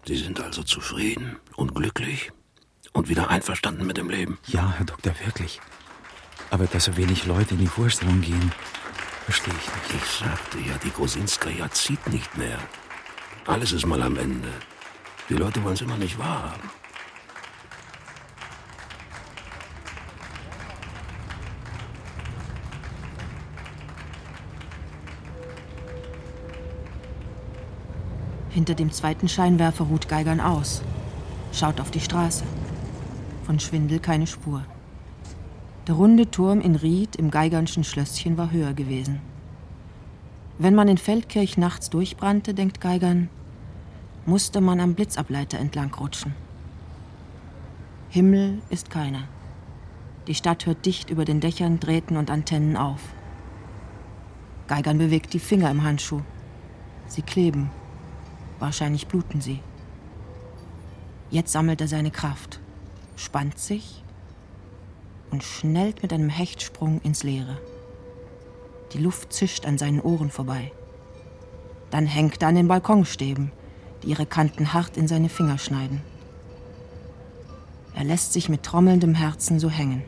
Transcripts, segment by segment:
Sie sind also zufrieden und glücklich und wieder einverstanden mit dem Leben? Ja, Herr Doktor, wirklich. Aber dass so wenig Leute in die Vorstellung gehen, verstehe ich nicht. Ich sagte ja, die Grusinskaja zieht nicht mehr. Alles ist mal am Ende. Die Leute wollen es immer nicht wahrhaben. Hinter dem zweiten Scheinwerfer ruht Geigern aus. Schaut auf die Straße. Von Schwindel keine Spur. Der runde Turm in Ried im Geigernschen Schlösschen war höher gewesen. Wenn man in Feldkirch nachts durchbrannte, denkt Geigern, musste man am Blitzableiter entlangrutschen. Himmel ist keiner. Die Stadt hört dicht über den Dächern, Drähten und Antennen auf. Geigern bewegt die Finger im Handschuh. Sie kleben. Wahrscheinlich bluten sie. Jetzt sammelt er seine Kraft, spannt sich und schnellt mit einem Hechtsprung ins Leere. Die Luft zischt an seinen Ohren vorbei. Dann hängt er an den Balkonstäben, die ihre Kanten hart in seine Finger schneiden. Er lässt sich mit trommelndem Herzen so hängen.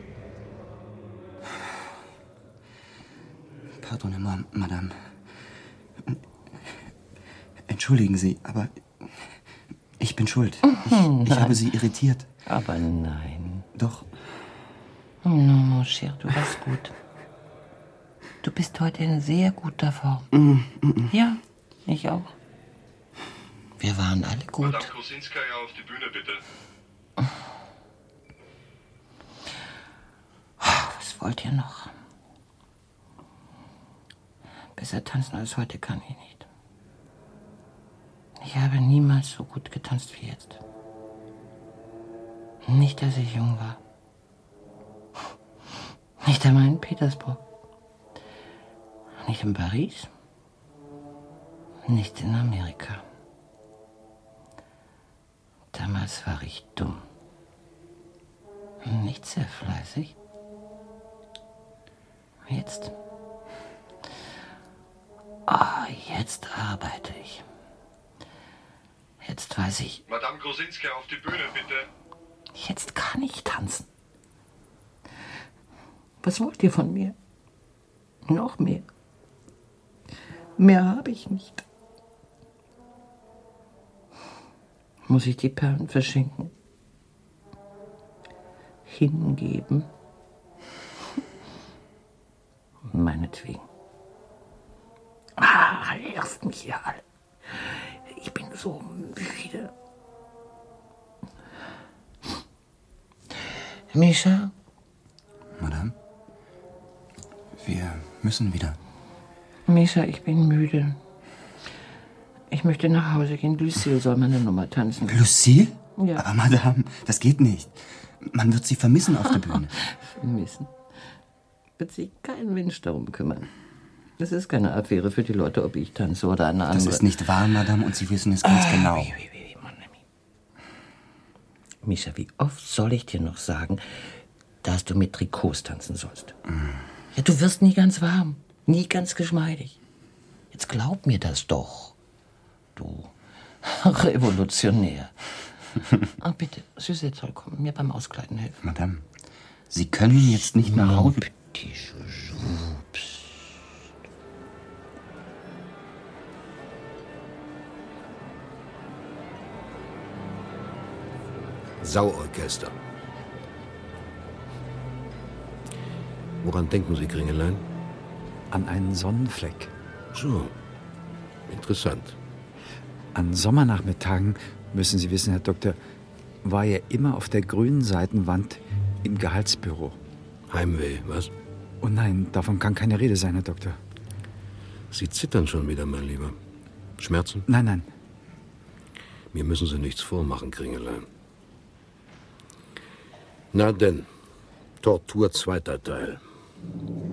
Pardonnez-moi, Madame. Entschuldigen Sie, aber ich bin schuld. Ich habe Sie irritiert. Aber nein. Doch. Non, mon cher, du warst gut. Du bist heute in sehr guter Form. Ja, ich auch. Wir waren alle gut. Madame Grusinskaja auf die Bühne, bitte. Was wollt ihr noch? Besser tanzen als heute kann ich nicht. Ich habe niemals so gut getanzt wie jetzt. Nicht, als ich jung war. Nicht einmal in Petersburg. Nicht in Paris. Nicht in Amerika. Damals war ich dumm. Nicht sehr fleißig. Jetzt. Jetzt arbeite ich. Jetzt weiß ich. Madame Grusinskaja auf die Bühne, bitte. Jetzt kann ich tanzen. Was wollt ihr von mir? Noch mehr. Mehr habe ich nicht. Muss ich die Perlen verschenken? Hingeben? Meinetwegen. Lasst mich hier alle. Ich bin so müde. Mischa? Madame? Wir müssen wieder. Mischa, ich bin müde. Ich möchte nach Hause gehen. Lucille soll meine Nummer tanzen. Lucille? Ja. Aber Madame, das geht nicht. Man wird Sie vermissen auf der Bühne. Vermissen? Wird sich kein Mensch darum kümmern. Es ist keine Affäre für die Leute, ob ich tanze oder eine andere. Das ist nicht wahr, Madame, und Sie wissen es ganz genau. Mon ami. Mischa, wie oft soll ich dir noch sagen, dass du mit Trikots tanzen sollst? Ja, du wirst nie ganz warm, nie ganz geschmeidig. Jetzt glaub mir das doch, du Revolutionär. Bitte, Suzette soll kommen, mir beim Auskleiden helfen. Madame, Sie können jetzt nicht nach Hause. Petit Chouchou, psst. Sauorchester. Woran denken Sie, Kringelein? An einen Sonnenfleck. So, interessant. An Sommernachmittagen, müssen Sie wissen, Herr Doktor, war er immer auf der grünen Seitenwand im Gehaltsbüro. Heimweh, was? Oh nein, davon kann keine Rede sein, Herr Doktor. Sie zittern schon wieder, mein Lieber. Schmerzen? Nein, nein. Mir müssen Sie nichts vormachen, Kringelein. Na denn, Tortur zweiter Teil.